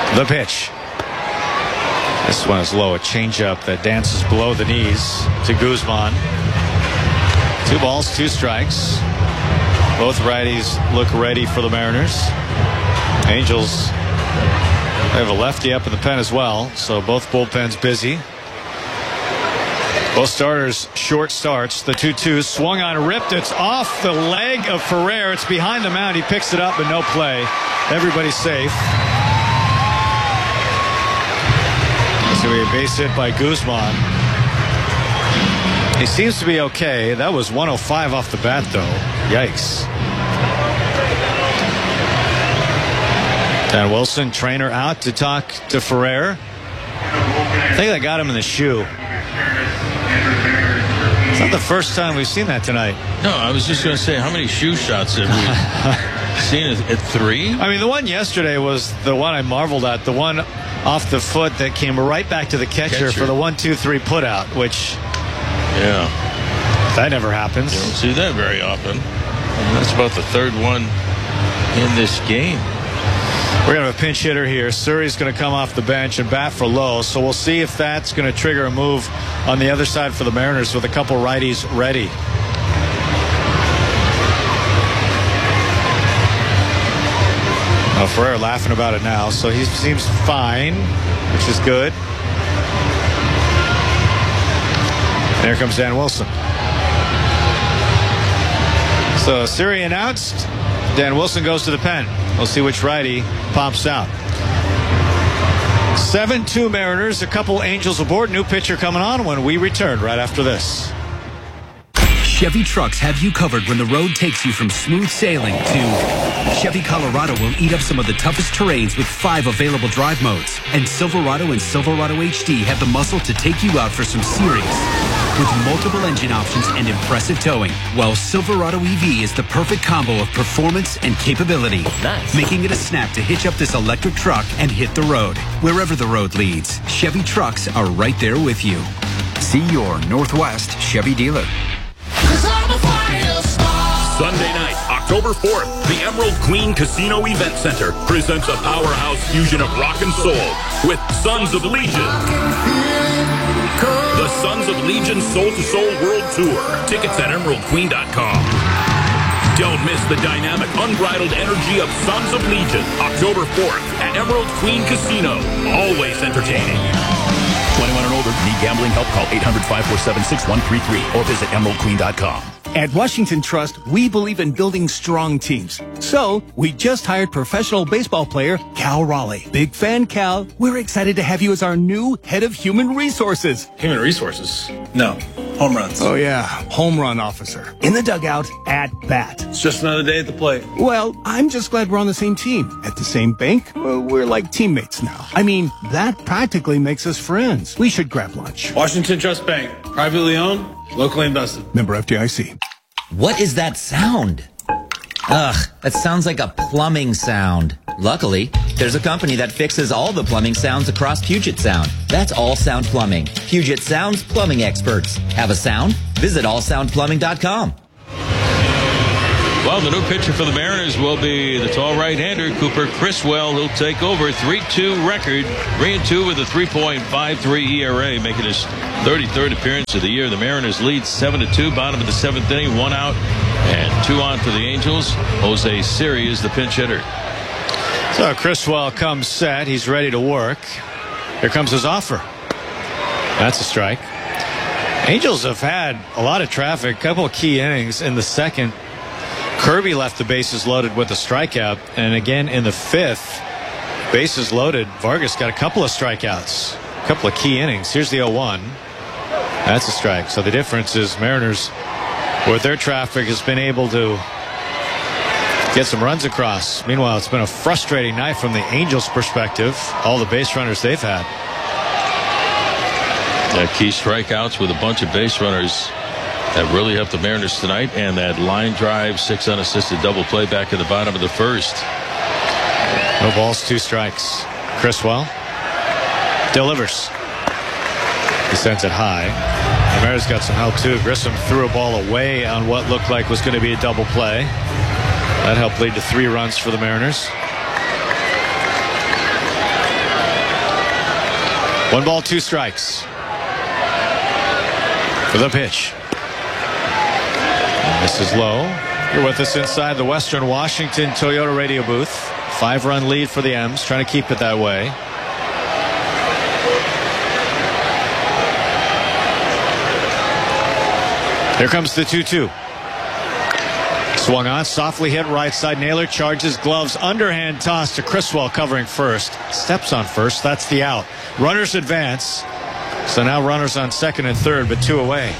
The pitch. This one is low. A changeup that dances below the knees to Guzman. 2 balls, 2 strikes. Both righties look ready for the Mariners. Angels, they have a lefty up in the pen as well, so both bullpens busy. Both starters short starts. The 2-2 swung on, ripped. It's off the leg of Ferrer. It's behind the mound. He picks it up, but no play. Everybody's safe. So a base hit by Guzman. He seems to be okay. That was 105 off the bat, though. Yikes. Dan Wilson, trainer, out to talk to Ferrer. I think they got him in the shoe. It's not the first time we've seen that tonight. No, I was just going to say, how many shoe shots have we seen at 3? I mean, the one yesterday was the one I marveled at. The one off the foot that came right back to the catcher for the 1-2-3 put out, which... Yeah. That never happens. You don't see that very often. And that's about the 3rd one in this game. We're going to have a pinch hitter here. Surrey's going to come off the bench and bat for Lowe. So we'll see if that's going to trigger a move on the other side for the Mariners with a couple righties ready. Ferrer laughing about it now, so he seems fine, which is good. And here comes Dan Wilson. So Siri announced. Dan Wilson goes to the pen. We'll see which righty pops out. 7-2 Mariners. A couple Angels aboard. New pitcher coming on when we return right after this. Chevy trucks have you covered when the road takes you from smooth sailing to Chevy Colorado will eat up some of the toughest terrains with 5 available drive modes. And Silverado and Silverado HD have the muscle to take you out for some serious with multiple engine options and impressive towing. While Silverado EV is the perfect combo of performance and capability. Nice. Making it a snap to hitch up this electric truck and hit the road. Wherever the road leads, Chevy trucks are right there with you. See your Northwest Chevy dealer. Sunday night, October 4th, the Emerald Queen Casino Event Center presents a powerhouse fusion of rock and soul with Sons of Legion. The Sons of Legion Soul to Soul World Tour. Tickets at emeraldqueen.com. Don't miss the dynamic, unbridled energy of Sons of Legion, October 4th at Emerald Queen Casino. Always entertaining. 21 and older. Need gambling help? Call 800-547-6133 or visit emeraldqueen.com. At Washington Trust, we believe in building strong teams. So, we just hired professional baseball player Cal Raleigh. Big fan, Cal. We're excited to have you as our new head of human resources. Human resources? No. Home runs. Oh, yeah. Home run officer. In the dugout, at bat. It's just another day at the plate. Well, I'm just glad we're on the same team. At the same bank, we're like teammates now. I mean, that practically makes us friends. We should grab lunch. Washington Trust Bank. Privately owned, locally invested. Member FDIC. What is that sound? Ugh, that sounds like a plumbing sound. Luckily, there's a company that fixes all the plumbing sounds across Puget Sound. That's All Sound Plumbing. Puget Sound's plumbing experts. Have a sound? Visit allsoundplumbing.com. Well, the new pitcher for the Mariners will be the tall right-hander, Cooper Criswell. He'll take over 3-2 record. 3-2 with a 3.53 ERA, making his 33rd appearance of the year. The Mariners lead 7-2, bottom of the 7th inning, 1 out and 2 on for the Angels. Jose Siri is the pinch hitter. So Criswell comes set. He's ready to work. Here comes his offer. That's a strike. Angels have had a lot of traffic, a couple of key innings in the second. Kirby left the bases loaded with a strikeout, and again in the 5th, bases loaded. Vargas got a couple of strikeouts, a couple of key innings. Here's the 0-1. That's a strike. So the difference is Mariners, with their traffic, has been able to get some runs across. Meanwhile, it's been a frustrating night from the Angels' perspective. All the base runners they've had. Key strikeouts with a bunch of base runners that really helped the Mariners tonight, and that line drive, 6 unassisted double play back in the bottom of the 1st. No balls, 2 strikes. Criswell delivers. He sends it high. The Mariners got some help too. Grissom threw a ball away on what looked like was going to be a double play. That helped lead to 3 runs for the Mariners. 1 ball, 2 strikes. For the pitch. And this is low. You're with us inside the Western Washington Toyota radio booth. 5-run lead for the M's, trying to keep it that way. Here comes the 2-2. Swung on, softly hit right side. Naylor charges, gloves, underhand toss to Criswell covering first. Steps on first, that's the out. Runners advance. So now runners on second and third, but 2 away.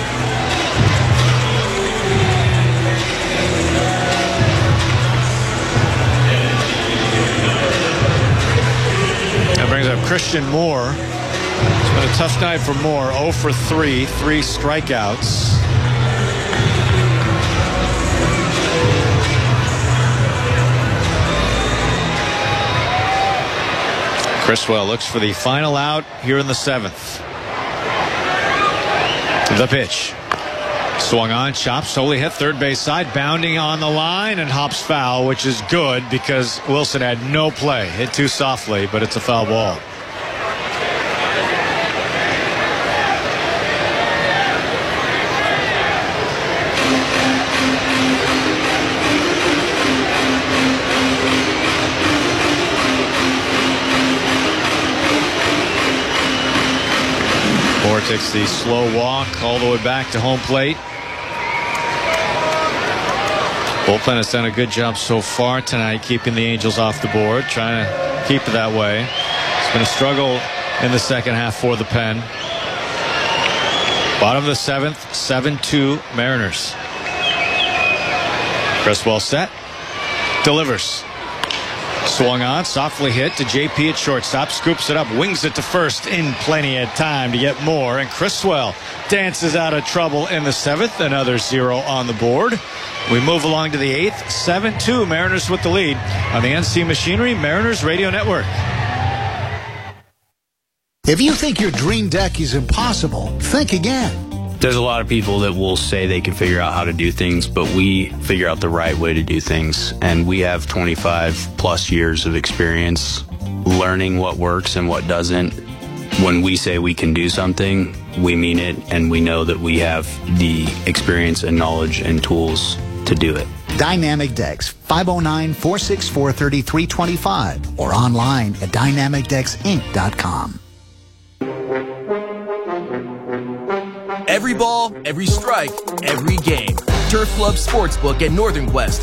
That brings up Christian Moore. It's been a tough night for Moore. 0 for 3, 3 strikeouts. Criswell looks for the final out here in the 7th. The pitch. Swung on, chopped, solely hit third base side, bounding on the line, and hops foul, which is good because Wilson had no play. Hit too softly, but it's a foul ball. Moore takes the slow walk all the way back to home plate. Bullpen has done a good job so far tonight keeping the Angels off the board, trying to keep it that way. It's been a struggle in the second half for the Pen. Bottom of the 7th, 7-2 Mariners. Criswell set, delivers. Swung on, softly hit to JP at shortstop, scoops it up, wings it to first in plenty of time to get more, and Criswell dances out of trouble in the 7th. Another 0 on the board. We move along to the 8th, 7-2 Mariners with the lead on the NC Machinery Mariners Radio Network. If you think your dream deck is impossible, think again. There's a lot of people that will say they can figure out how to do things, but we figure out the right way to do things. And we have 25 plus years of experience learning what works and what doesn't. When we say we can do something, we mean it, and we know that we have the experience and knowledge and tools to do it. Dynamic Decks, 509-464-3325 or online at dynamicdecksinc.com. Every ball, every strike, every game. Turf Club Sportsbook at Northern Quest.